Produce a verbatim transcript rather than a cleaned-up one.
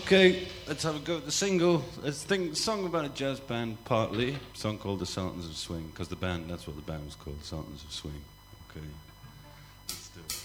Okay, let's have a go at the single. Let's think a song about a jazz band, partly. A song called The Sultans of Swing, because the band, that's what the band was called, The Sultans of Swing. Okay, let's do it.